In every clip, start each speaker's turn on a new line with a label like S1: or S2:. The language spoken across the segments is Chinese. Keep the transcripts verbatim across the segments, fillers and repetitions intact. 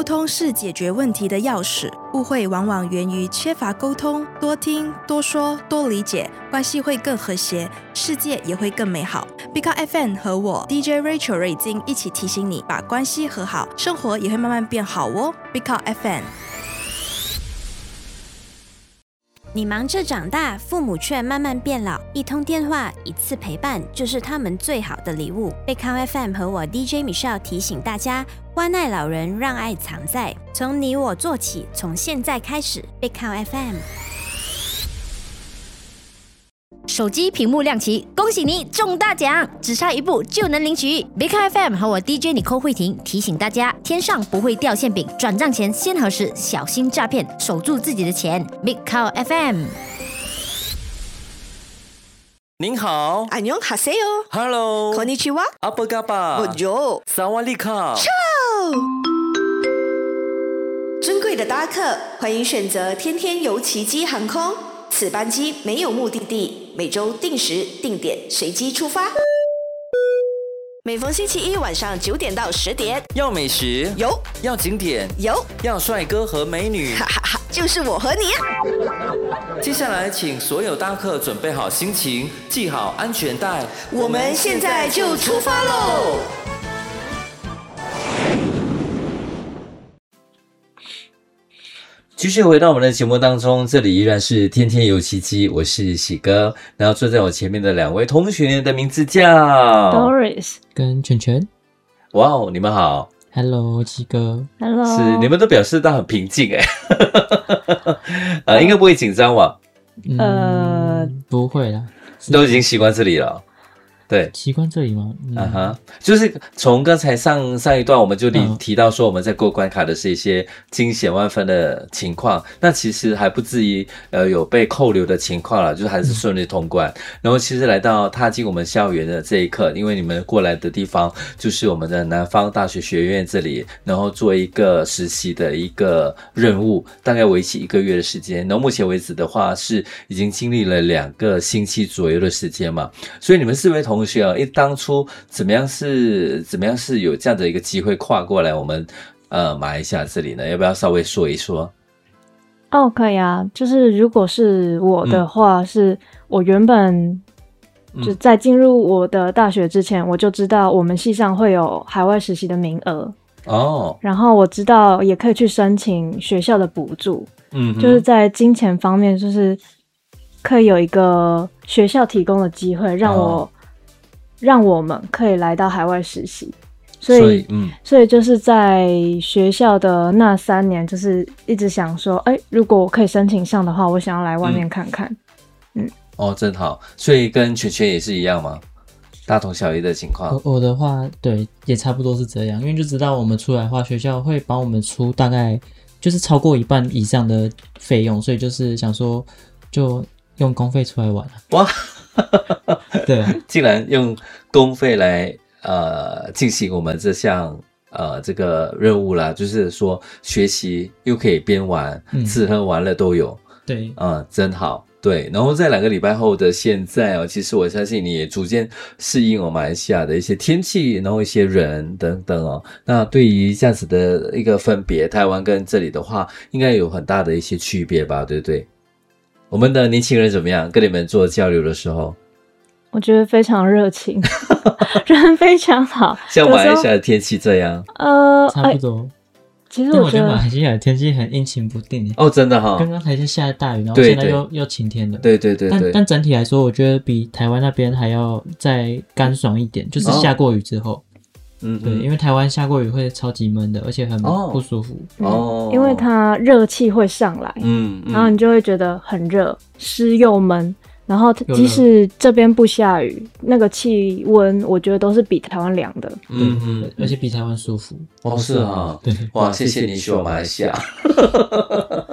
S1: 沟通是解决问题的钥匙，误会往往源于缺乏沟通，多听、多说、多理解，关系会更和谐，世界也会更美好。Big Car F M 和我 D J Rachel 瑞金一起提醒你，把关系和好，生活也会慢慢变好哦。Big Car F M。
S2: 你忙着长大，父母却慢慢变老，一通电话，一次陪伴，就是他们最好的礼物。Big Car F M 和我 D J Michelle 提醒大家，关爱老人，让爱藏在，从你我做起，从现在开始。Big Car F M。
S3: 手机屏幕亮起，恭喜你中大奖，只差一步就能领取。Big Car F M 和我 D J Nicole 慧婷提醒大家，天上不会掉馅饼，转账前先核实，小心诈骗，守住自己的钱。Big Car F M。
S4: 您好，
S5: 안녕하세요。
S4: Hello，
S5: こんにちは。
S4: 阿布嘎巴，
S5: Bonjour，
S4: 萨瓦利卡。
S5: 尊贵的搭客，欢迎选择天天游奇迹航空。此班机没有目的地，每周定时定点随机出发。每逢星期一晚上九点到十点，
S4: 要美食
S5: 有，
S4: 要景点
S5: 有，
S4: 要帅哥和美女，
S5: 哈哈哈，就是我和你啊！
S4: 接下来，请所有搭客准备好心情，系好安全带，
S5: 我们现在就出发喽！
S6: 继续回到我们的节目当中，这里依然是天天有奇迹，我是喜哥，然后坐在我前面的两位同学的名字叫
S7: Doris 跟全全。
S6: 哇哦，你们好
S7: ，Hello 七哥
S3: ，Hello，
S6: 是你们都表示到很平静哎，呃，应该不会紧张吧？
S7: 呃，不会啦，
S6: 都已经习惯这里了。对，
S7: 习惯这里吗？
S6: 嗯、uh huh, 就是从刚才上上一段我们就提提到说我们在过关卡的是一些惊险万分的情况，那其实还不至于呃有被扣留的情况啦，就是还是顺利通关。嗯、然后其实来到踏进我们校园的这一刻，因为你们过来的地方就是我们的南方大学学院这里，然后做一个实习的一个任务，大概为期一个月的时间。然后目前为止的话是已经经历了两个星期左右的时间嘛，所以你们四位同同学啊，一当初怎么样是怎么样是有这样的一个机会跨过来我们呃马来西亚这里呢？要不要稍微说一说？
S8: 哦，可以啊。就是如果是我的话，嗯、是我原本就在进入我的大学之前，嗯、我就知道我们系上会有海外实习的名额哦。然后我知道也可以去申请学校的补助，嗯，就是在金钱方面，就是可以有一个学校提供的机会，让我。哦让我们可以来到海外实习，所以，所以，嗯，所以就是在学校的那三年，就是一直想说，哎，如果我可以申请上的话，我想要来外面看看。嗯，嗯
S6: 哦，真好。所以跟全全也是一样吗？大同小异的情况。
S7: 我, 我的话，对，也差不多是这样，因为就知道我们出来的话，学校会帮我们出大概就是超过一半以上的费用，所以就是想说，就用公费出来玩。
S6: 哇！
S7: 对，
S6: 竟然用公费来呃进行我们这项呃这个任务啦，就是说学习又可以边玩，嗯、吃喝玩乐都有。
S7: 对，
S6: 嗯，真好。对，然后在两个礼拜后的现在哦，其实我相信你也逐渐适应我马来西亚的一些天气，然后一些人等等哦。那对于这样子的一个分别，台湾跟这里的话，应该有很大的一些区别吧，对不对？我们的年轻人怎么样？跟你们做交流的时候，
S8: 我觉得非常热情，人非常好。
S6: 像马来西亚的天气这样，
S8: 呃，
S7: 差不多。
S8: 哎、其实我
S7: 觉得马来西亚的天气很阴晴不定
S6: 哦，真的哈、哦。
S7: 刚刚才是下大雨，然后现在又又晴天的。
S6: 对对对对。
S7: 但但整体来说，我觉得比台湾那边还要再干爽一点，就是下过雨之后。哦嗯，对，因为台湾下过雨会超级闷的，而且很不舒服
S8: 哦、嗯，因为它热气会上来，嗯，然后你就会觉得很热，湿又闷，然后即使这边不下雨，那个气温我觉得都是比台湾凉的，
S7: 嗯嗯，而且比台湾舒服。
S6: 哦，是啊，对，哇，谢谢你去我马来西亚。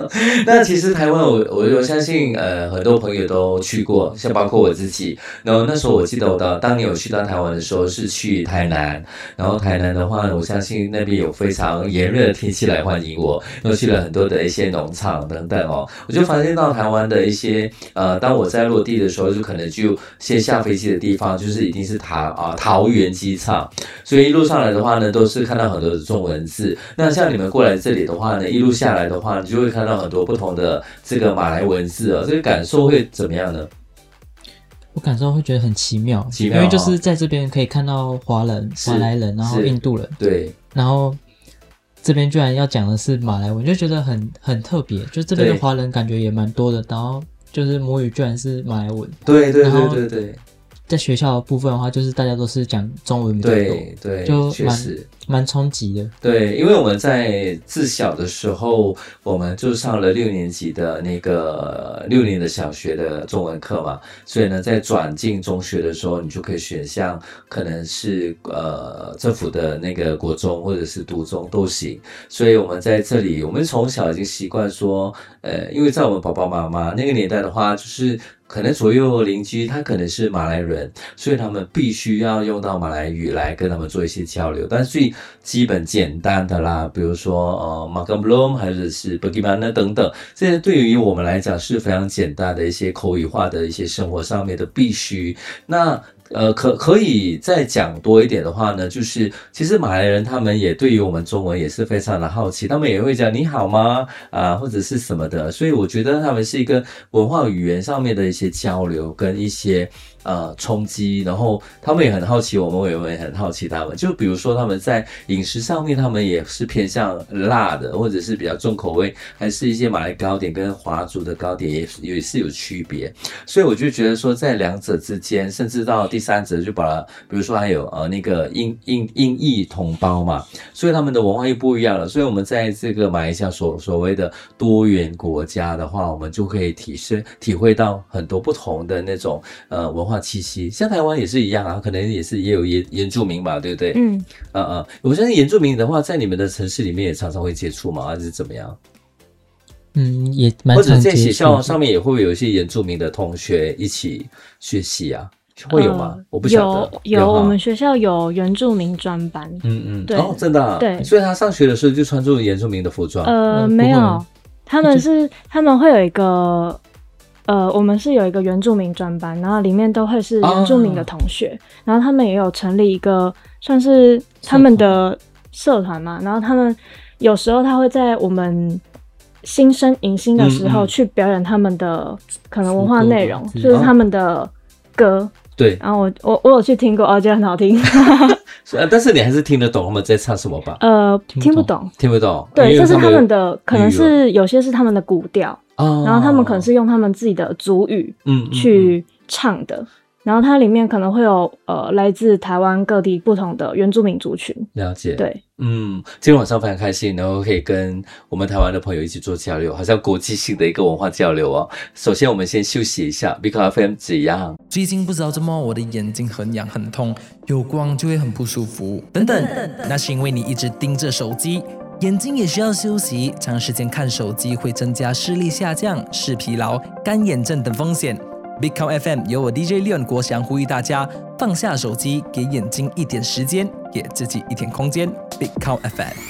S6: 那其实台湾我我我相信呃很多朋友都去过，像包括我自己。然后那时候我记得我的当年我去到台湾的时候是去台南，然后台南的话，我相信那边有非常炎热的天气来欢迎我，又去了很多的一些农场等等哦。我就发现到台湾的一些呃，当我在落地的时候，就可能就先下飞机的地方就是一定是桃啊桃园机场，所以一路上来的话呢，都是看到很多的中文字。那像你们过来这里的话呢，一路下来的话，你就会看到很多不同的这个马来文字哦，这个感受会怎么样呢？
S7: 我感受会觉得很奇妙，
S6: 奇妙
S7: 因为就是在这边可以看到华人、马来人，然后印度人，
S6: 对，
S7: 然后这边居然要讲的是马来文，就觉得很很特别。就这边的华人感觉也蛮多的，然后就是母语居然是马来文，
S6: 对对对对对。
S7: 在学校的部分的话，就是大家都是讲中文比较多，
S6: 对对，
S7: 就蛮
S6: 确实
S7: 蛮冲击的。
S6: 对，因为我们在自小的时候，我们就上了六年级的那个六年的小学的中文课嘛，所以呢，在转进中学的时候，你就可以选项可能是呃政府的那个国中或者是独中都行。所以我们在这里，我们从小已经习惯说，呃，因为在我们爸爸妈妈那个年代的话，就是可能左右邻居他可能是马来人，所以他们必须要用到马来语来跟他们做一些交流。但是最基本简单的啦，比如说呃 makan belum 还是是 bagaimana 等等，这些对于我们来讲是非常简单的一些口语化的一些生活上面的必须。那呃，可可以再讲多一点的话呢，就是其实马来人他们也对于我们中文也是非常的好奇，他们也会讲你好吗啊、呃、或者是什么的，所以我觉得他们是一个文化语言上面的一些交流跟一些呃冲击，然后他们也很好奇我们，我们也很好奇他们。就比如说他们在饮食上面，他们也是偏向辣的，或者是比较重口味，还是一些马来糕点跟华族的糕点也也是有区别。所以我就觉得说，在两者之间，甚至到第三者就把它，比如说还有呃那个印印印裔同胞嘛，所以他们的文化又不一样了。所以我们在这个马来西亚所所谓的多元国家的话，我们就可以体会体会到很多不同的那种呃文化气息。像台湾也是一样啊，可能也是也有原原住民吧，对不对？
S8: 嗯，
S6: 啊啊，我相信原住民的话，在你们的城市里面也常常会接触吗？还是怎么样？
S7: 嗯，也蛮
S6: 或者在学
S7: 常接触的
S6: 校上面也会有一些原住民的同学一起学习啊？会有吗？
S8: 呃、
S6: 我不晓得。
S8: 有有，
S6: 哈
S8: 我们学校有原住民专班。
S6: 嗯嗯，
S8: 对
S6: 哦，真的、啊。
S8: 对，
S6: 所以他上学的时候就穿着原住民的服装。
S8: 呃，
S7: 呃
S8: 没有
S7: 不会，
S8: 他们是他们会有一个。呃，我们是有一个原住民专班，然后里面都会是原住民的同学，啊、然后他们也有成立一个算是他们的社团嘛，然后他们有时候他会在我们新生迎新的时候去表演他们的可能文化内容，
S7: 嗯嗯
S8: 就是他们的歌。
S6: 对，
S8: 然后我我我有去听过，哦，觉得很好听。
S6: 但是你还是听得懂他们在唱什么吧？
S8: 呃，
S7: 听不
S8: 听不懂，
S6: 听不懂。
S8: 对，这是他
S6: 因为
S8: 们的，可能是有些是他们的古调。
S6: 哦，
S8: 然后他们可能是用他们自己的族语
S6: 嗯
S8: 去唱的，嗯嗯嗯然后它里面可能会有呃来自台湾各地不同的原住民族群。
S6: 了解，
S8: 对，
S6: 嗯，今天晚上非常开心，然后可以跟我们台湾的朋友一起做交流，好像国际性的一个文化交流哦。首先我们先休息一下 ，Big F M 怎样？
S9: 最近不知道怎么我的眼睛很痒很痛，有光就会很不舒服，等等，那是因为你一直盯着手机。眼睛也需要休息，长时间看手机会增加视力下降、视疲劳、干眼症等风险。Big Cow F M 由我 D J Leon 国祥呼吁大家放下手机，给眼睛一点时间，给自己一点空间。Big Cow F M。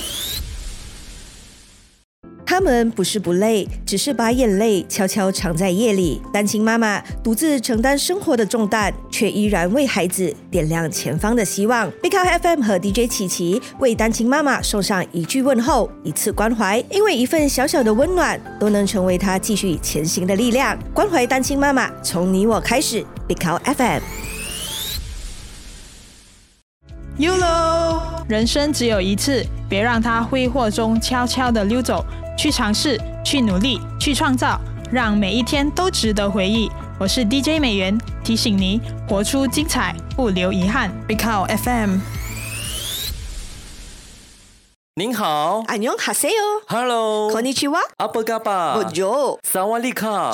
S5: 他们不是不累，只是把眼泪悄悄藏在夜里。单亲妈妈独自承担生活的重担，却依然为孩子点亮前方的希望。Big Cow F M 和 D J 琪琪为单亲妈妈送上一句问候，一次关怀，因为一份小小的温暖，都能成为她继续前行的力量。关怀单亲妈妈，从你我开始。Big Cow F M。YOLO，
S10: 人生只有一次，别让它挥霍中悄悄地溜走。去尝试，去努力，去创造，让每一天都值得回忆。我是 D J 美元，提醒你活出精彩，不留遗憾。Big Cow F M。
S4: 您好，
S5: 안녕하세요。
S4: Hello，
S5: こんにちは。
S4: apa kabar？
S5: Bonjour。
S4: 萨瓦迪卡。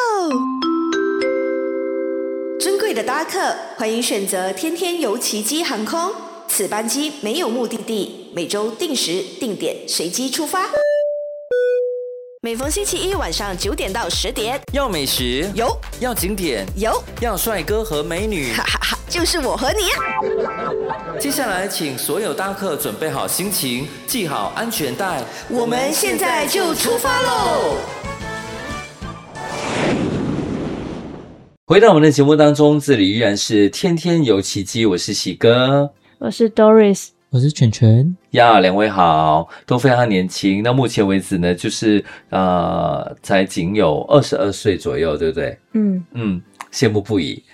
S5: 珍贵的搭客，欢迎选择天天游奇迹航空。此班机没有目的地，每周定时定点随机出发。 每逢星期一晚上九点到十点，
S4: 要美食
S5: 有，
S4: 要景点
S5: 有，
S4: 要帅哥和美女，
S5: 哈哈哈，就是我和你啊！
S4: 接下来，请所有搭客准备好心情，系好安全带，
S5: 我们现在就出发喽！
S6: 回到我们的节目当中，这里依然是天天有奇迹，我是喜哥，
S8: 我是 Doris，
S7: 我是全全
S6: 呀，两位好，都非常年轻。那目前为止呢，就是呃，才仅有二十二岁左右，对不对？
S8: 嗯
S6: 嗯，羡慕不已。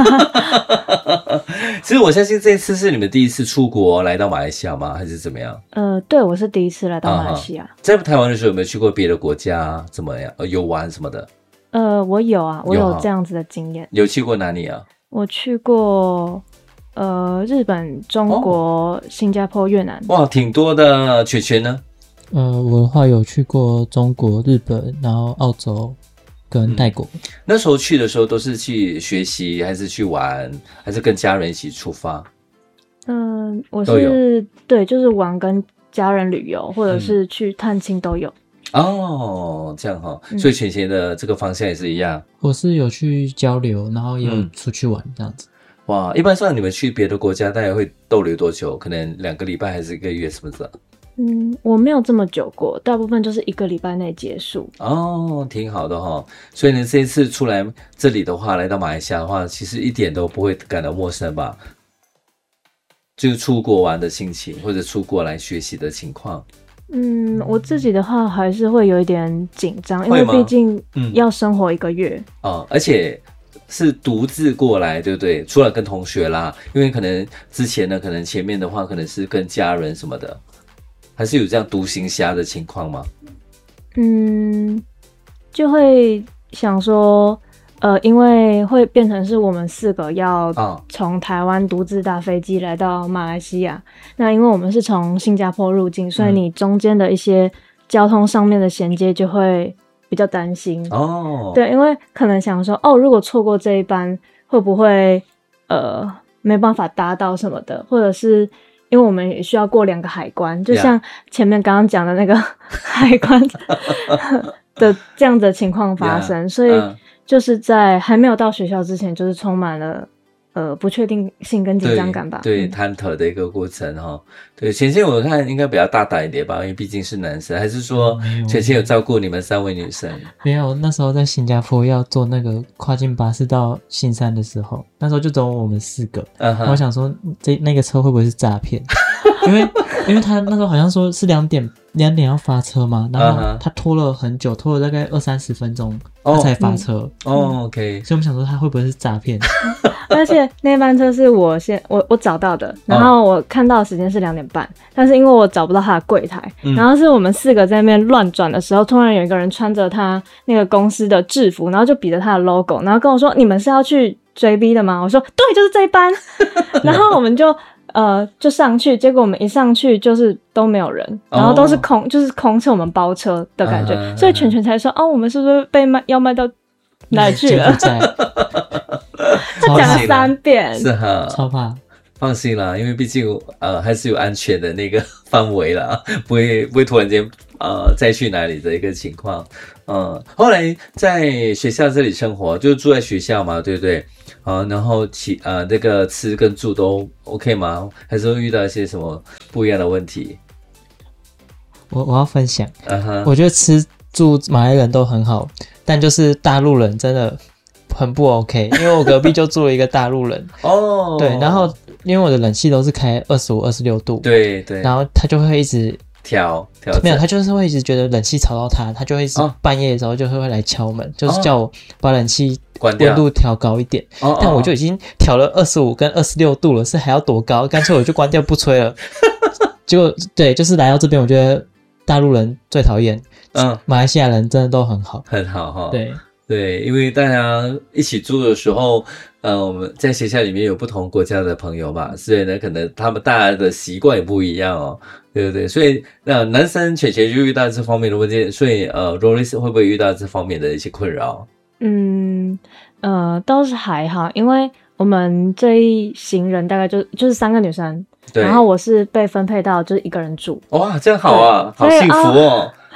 S6: 其实我相信这一次是你们第一次出国来到马来西亚吗？还是怎么样？
S8: 呃，对，我是第一次来到马来西亚。
S6: 啊、在台湾的时候有没有去过别的国家？怎么样？游玩什么的？
S8: 呃，我有啊，我有这样子的经验。
S6: 有去过哪里啊？
S8: 我去过呃日本、中国、哦、新加坡、越南。
S6: 哇，挺多的。全全呢？
S7: 呃，我的话有去过中国、日本，然后澳洲跟泰国、
S6: 嗯。那时候去的时候都是去学习，还是去玩，还是跟家人一起出发？
S8: 嗯、呃，我是对，就是玩跟家人旅游，或者是去探亲都有。嗯
S6: 哦，这样哈、哦，所以全全的这个方向也是一样。
S7: 我是有去交流，然后也有出去玩这样子。
S6: 嗯、哇，一般上你们去别的国家，大概会逗留多久？可能两个礼拜还是一个月，是不是？
S8: 嗯，我没有这么久过，大部分就是一个礼拜内结束。
S6: 哦，挺好的哈、哦。所以呢，这一次出来这里的话，来到马来西亚的话，其实一点都不会感到陌生吧？就出国玩的心情，或者出国来学习的情况。
S8: 嗯，我自己的话还是会有一点紧张，因为毕竟要生活一个月、
S6: 嗯哦、而且是独自过来，对不对？除了跟同学啦，因为可能之前呢，可能前面的话可能是跟家人什么的，还是有这样独行侠的情况吗？
S8: 嗯，就会想说，呃，因为会变成是我们四个要从台湾独自搭飞机来到马来西亚。那因为我们是从新加坡入境，所以你中间的一些交通上面的衔接就会比较担心。
S6: 哦，
S8: 对，因为可能想说，哦，如果错过这一班，会不会呃没办法搭到什么的，或者是因为我们也需要过两个海关，就像前面刚刚讲的那个海关的这样的情况发生， yeah, 所以。Uh, 就是在还没有到学校之前，就是充满了呃不确定性跟紧张感吧。
S6: 对，对忐忑的一个过程哈、哦。对，全全我看应该比较大胆一点吧，因为毕竟是男生，还是说全全有照顾你们三位女生？
S7: 没有，那时候在新加坡要坐那个跨境巴士到新山的时候，那时候就只有我们四个。Uh-huh. 我想说这那个车会不会是诈骗？因为因为他那时候好像说是两点两点要发车嘛，然后他拖了很久，拖了大概二三十分钟，他才发车。
S6: 哦、oh, 嗯 ，OK，
S7: 所以我们想说他会不会是诈骗？
S8: 而且那班车是我先我我找到的，然后我看到的时间是两点半，但是因为我找不到他的柜台、嗯，然后是我们四个在那边乱转的时候，突然有一个人穿着他那个公司的制服，然后就比着他的 logo， 然后跟我说：“你们是要去追 B 的吗？”我说：“对，就是这一班。”然后我们就。呃，就上去，结果我们一上去就是都没有人，然后都是空， oh. 就是空车，我们包车的感觉， uh-huh. 所以全全才说，哦，我们是不是被卖要卖到哪里去了？他讲了三遍，
S6: 是哈，
S7: 超怕。
S6: 放心啦，因为毕竟呃还是有安全的那个范围啦，不会不会突然间呃再去哪里的一个情况。嗯，后来在学校这里生活，就住在学校嘛，对不对？啊，然后起呃那个吃跟住都 OK 吗？还是会遇到一些什么不一样的问题？
S7: 我我要分享，
S6: uh-huh.
S7: 我觉得吃住马来人都很好，但就是大陆人真的很不 OK， 因为我隔壁就住了一个大陆人
S6: 哦，
S7: 对，然后因为我的冷气都是开二十五、二十六度，
S6: 对对，
S7: 然后他就会一直
S6: 调调，
S7: 没有，他就是会一直觉得冷气吵到他，他就会一直半夜的时候就会来敲门，哦、就是叫我把冷气温度调高一点，
S6: 哦、
S7: 但我就已经调了二十五跟二十六度了，是还要多高？干脆我就关掉不吹了。结果对，就是来到这边，我觉得大陆人最讨厌，嗯，马来西亚人真的都很好，
S6: 很好哈，
S7: 对。
S6: 对，因为大家一起住的时候，呃，我们在学校里面有不同国家的朋友嘛，所以呢，可能他们大家的习惯也不一样哦，对不对？所以那男生浅浅就遇到这方面的问题，所以呃 ，Doris 会不会遇到这方面的一些困扰？
S8: 嗯，呃，倒是还好，因为我们这一行人大概就就是三个女生，然后我是被分配到就是一个人住。
S6: 哇，这样好啊，好幸福哦。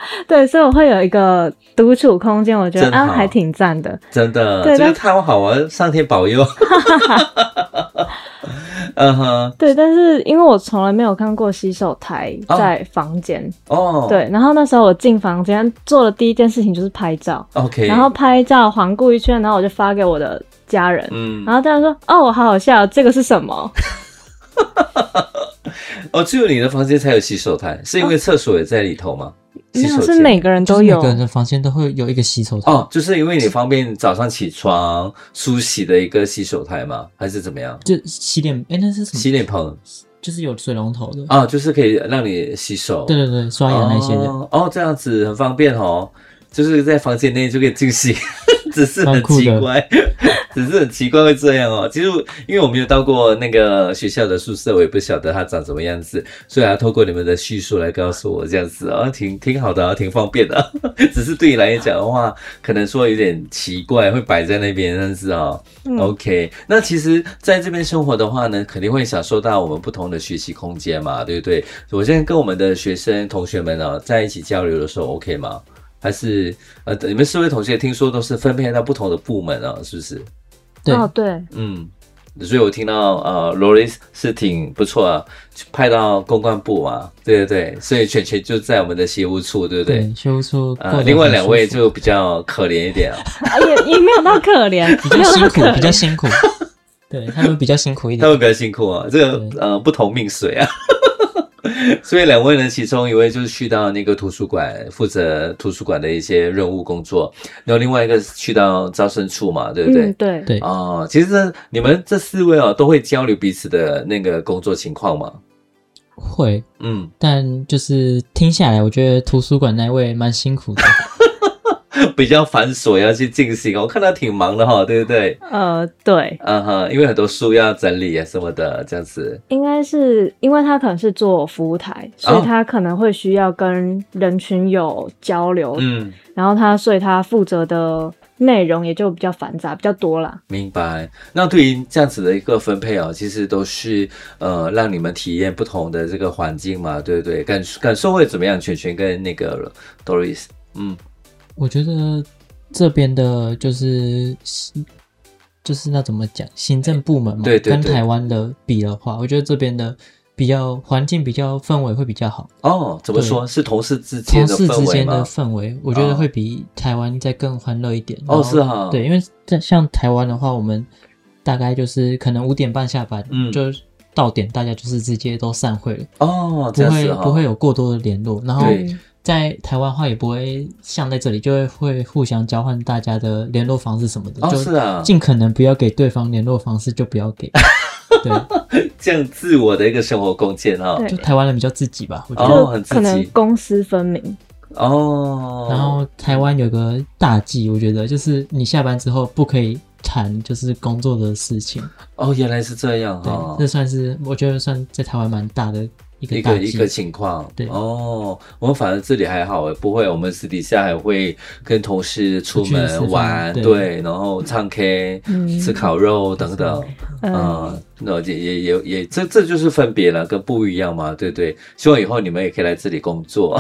S8: 对，所以我会有一个独处空间，我觉得啊还挺赞的，
S6: 真的，
S8: 对
S6: 这个太好玩，上天保佑。嗯哼，
S8: 对，但是因为我从来没有看过洗手台在房间
S6: 哦，
S8: 对，然后那时候我进房间做的第一件事情就是拍照
S6: ，OK，
S8: 然后拍照环顾一圈，然后我就发给我的家人，嗯，然后大家说哦，好好笑，这个是什么？
S6: 哦，只有你的房间才有洗手台，是因为厕所也在里头吗？
S8: 没有，是每个人都有，
S7: 每个人的房间都会有一个洗手台。
S6: 哦，就是因为你方便早上起床梳洗的一个洗手台吗？还是怎么样？
S7: 就洗脸，哎，那是什么？
S6: 洗脸盆，
S7: 就是有水龙头的
S6: 啊、哦，就是可以让你洗手。
S7: 对对对，刷牙那些的。
S6: 哦，哦这样子很方便哦，就是在房间内就可以进行。只是很奇怪，只是很奇怪会这样哦。其实因为我没有到过那个学校的宿舍，我也不晓得它长什么样子，所以要透过你们的叙述来告诉我这样子啊、哦，挺挺好的啊，挺方便的、啊。只是对你来讲的话，可能说有点奇怪，会摆在那边，但是哦、嗯、，OK。那其实在这边生活的话呢，肯定会享受到我们不同的学习空间嘛，对不对？我现在跟我们的学生同学们啊在一起交流的时候 ，OK 吗？还是呃，你们四位同学听说都是分配到不同的部门啊，是不是？
S7: 对，
S8: 哦对，
S6: 嗯，所以我听到呃 Loris 是挺不错啊，派到公关部嘛，对对对，所以全全就在我们的协务处，对不对？
S7: 对，协务处。
S6: 呃，另外两位就比较可怜一点啊，
S8: 也也没有到可怜，
S7: 比较辛苦，比较辛苦。对，他们比较辛苦一点，
S6: 他们比较辛苦啊，这个呃不同命水啊。所以两位呢，其中一位就是去到那个图书馆，负责图书馆的一些任务工作，然后另外一个是去到招生处嘛，对不对？
S8: 嗯、对
S7: 对。
S6: 哦，其实呢你们这四位哦，都会交流彼此的那个工作情况吗？
S7: 会，
S6: 嗯，
S7: 但就是听下来，我觉得图书馆那位蛮辛苦的。
S6: 比较繁琐要去进行，我看他挺忙的哈，对不对？
S8: 呃，对，
S6: 嗯哼，因为很多书要整理啊什么的，这样子。
S8: 应该是因为他可能是做服务台，所以他可能会需要跟人群有交流，嗯，然后他所以他负责的内容也就比较繁杂，比较多啦。
S6: 明白。那对于这样子的一个分配哦，其实都是呃让你们体验不同的这个环境嘛，对不对？感感受会怎么样？全全跟那个 Doris， 嗯。
S7: 我觉得这边的就是就是那怎么讲，行政部门嘛，
S6: 对对对，
S7: 跟台湾的比的话，我觉得这边的比较环境比较氛围会比较好。
S6: 哦，怎么说？是同事之间的氛围吗？
S7: 同事之间的氛围，我觉得会比台湾再更欢乐一点。
S6: 哦，是哈。
S7: 对，因为在像台湾的话，我们大概就是可能五点半下班，嗯，就到点大家就是直接都散会了。
S6: 哦，
S7: 不会不会有过多的联络，然后。在台湾的话也不会像在这里，就会会互相交换大家的联络方式什么的，
S6: 哦，是啊，
S7: 尽可能不要给对方联络方式就不要给，
S6: 对，这样自我的一个生活空间哈，
S7: 就台湾人比较自己吧，我觉得、
S6: 哦、很自己，
S8: 可能公私分明
S6: 哦。
S7: 然后台湾有个大忌，我觉得就是你下班之后不可以谈就是工作的事情。
S6: 哦，原来是这样哈、哦，
S7: 这算是我觉得算在台湾蛮大的。一个
S6: 一个一个情况，
S7: 对
S6: 哦，我们反正这里还好诶，不会，我们私底下还会跟同事出门玩，对，对，然后唱 K、嗯、吃烤肉等等，嗯，那、嗯、也也也也这这就是分别了，跟不一样嘛，对不对？希望以后你们也可以来这里工作。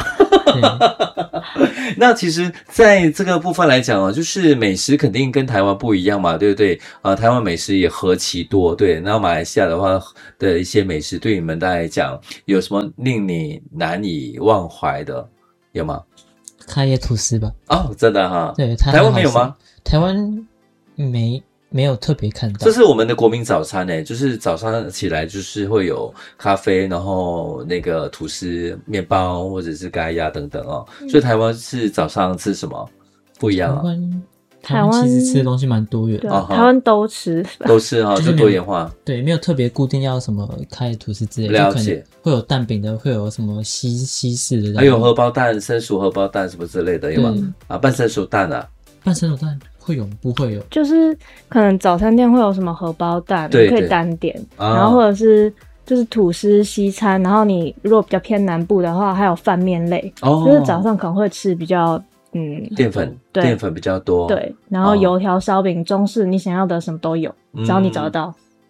S6: 那其实在这个部分来讲啊，就是美食肯定跟台湾不一样嘛，对不对？啊、呃，台湾美食也何其多，对。然后马来西亚的话的一些美食，对你们来讲有什么令你难以忘怀的？有吗？
S7: 咖椰吐司吧。
S6: 哦，真的哈。
S7: 对，
S6: 台湾没有吗？
S7: 台湾没。没有特别看到，
S6: 这是我们的国民早餐诶，就是早上起来就是会有咖啡，然后那个吐司、面包或者是咖椰等等哦。嗯、所以台湾是早上吃什么不一样啊？
S7: 台湾其实吃的东西蛮多元的，
S8: 哦、台湾都吃，
S6: 都吃哈、哦，就多元化。
S7: 对，没有特别固定要什么咖椰吐司之类的，
S6: 了解。
S7: 会有蛋饼的，会有什么西西式的，
S6: 还有荷包蛋、生熟荷包蛋什么之类的，有吗？啊，半生熟蛋啊，
S7: 半生熟蛋。会有不会有？
S8: 就是可能早餐店会有什么荷包蛋，你可以单点，啊、然后或者是就是吐司西餐，然后你如果比较偏南部的话，还有饭面类，哦、就是早上可能会吃比较嗯
S6: 淀粉，淀粉比较多，
S8: 对，然后油条、烧饼、中式，你想要的什么都有，只要你找得到。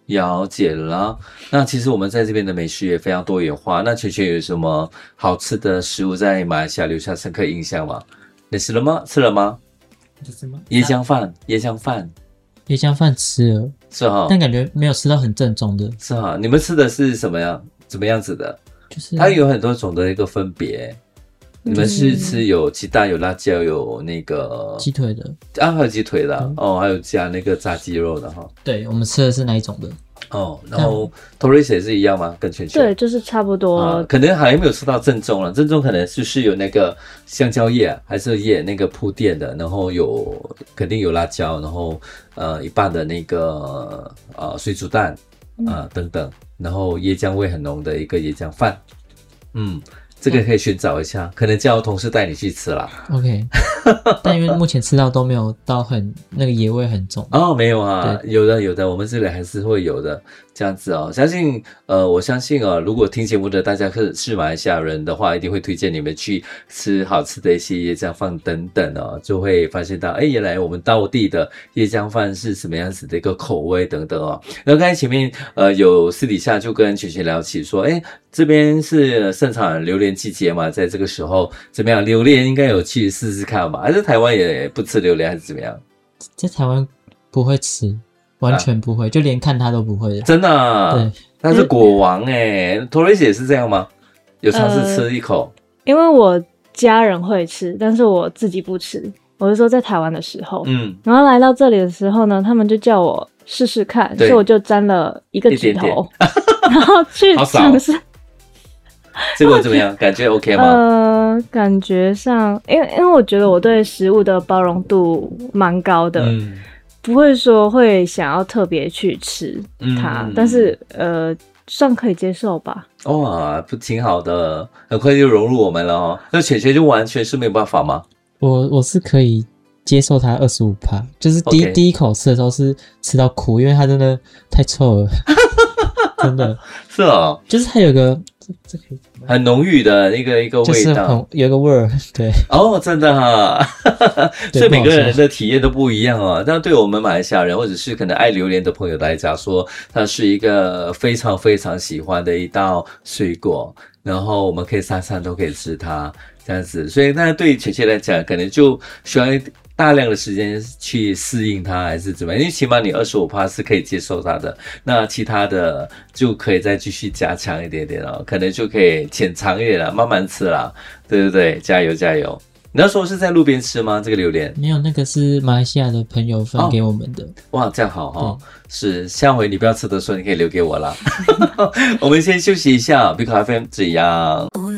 S6: 了解了。那其实我们在这边的美食也非常多元化。那全全有什么好吃的食物在马来西亚留下深刻印象吗？你吃了吗？吃了吗？
S7: 就是吗？
S6: 椰浆饭，椰浆饭，
S7: 椰浆饭吃了，
S6: 是哈，
S7: 但感觉没有吃到很正宗的。
S6: 是哈，你们吃的是什么样？怎么样子的？
S7: 就是
S6: 它有很多种的一个分别。你们是吃有鸡蛋、有辣椒、有那个
S7: 鸡腿的
S6: 啊，还有鸡腿的、嗯、哦，还有加那个炸鸡肉的哈。
S7: 对，我们吃的是哪一种的？
S6: 哦，然后 Torres 也是一样吗？跟全全
S8: 对，就是差不多、
S6: 啊。可能还没有吃到正宗了，正宗可能就是有那个香蕉叶还是叶那个铺垫的，然后有肯定有辣椒，然后呃一半的那个呃水煮蛋啊、呃、等等，然后椰浆味很浓的一个椰浆饭，嗯。这个可以寻找一下，可能叫同事带你去吃啦。
S7: OK， 但因为目前吃到都没有到很那个野味很重
S6: 哦，没有啊，有的有的，我们这里还是会有的这样子哦。相信呃，我相信啊，如果听节目的大家是是马来西亚人的话，一定会推荐你们去吃好吃的一些椰浆饭等等哦，就会发现到哎，原来我们道地的椰浆饭是什么样子的一个口味等等哦。然后刚才前面呃有私底下就跟全全聊起说，哎，这边是盛产榴莲季节嘛，在这个时候怎么样？榴莲应该有去试试看吧？还是台湾也不吃榴莲，还是怎么样？
S7: 在台湾不会吃，完全不会，啊、就连看它都不会的。
S6: 真的、啊？
S7: 对，
S6: 他是果王哎、欸。托雷也是这样吗？有尝试吃一口、呃？
S8: 因为我家人会吃，但是我自己不吃。我是说在台湾的时候，嗯，然后来到这里的时候呢，他们就叫我试试看，所以我就沾了一个指头，点点然后去尝试。
S6: 结果怎么样？感觉 OK 吗？
S8: 呃，感觉上，因为因为我觉得我对食物的包容度蛮高的，嗯、不会说会想要特别去吃它，嗯、但是呃，算可以接受吧。
S6: 哇，不挺好的，很快就融入我们了哦。那全全就完全是没有办法吗？
S7: 我我是可以接受它 百分之二十五， 就是第一、okay. 第一口吃的时候是吃到苦，因为它真的太臭了，真的
S6: 是哦，
S7: 就是它有个。这可以
S6: 很浓郁的一个一个味道，
S7: 就是很有一个味儿，对。
S6: 哦，真的哈、啊，所以每个人的体验都不一样哦。但对我们马来西亚人，或者是可能爱榴莲的朋友来讲说，它是一个非常非常喜欢的一道水果，然后我们可以餐餐都可以吃它这样子。所以那对全全来讲，可能就需要大量的时间去适应它，还是怎么样？因为起码你 百分之二十五 是可以接受它的，那其他的就可以再继续加强一点点了，可能就可以浅尝一点了，慢慢吃啦，对不对？加油加油！你那时候是在路边吃吗？这个榴莲？
S7: 没有，那个是马来西亚的朋友分给我们的。哦、
S6: 哇，这样好哈、哦！是，下回你不要吃的时候，你可以留给我啦。我们先休息一下 ，Big F M 这样。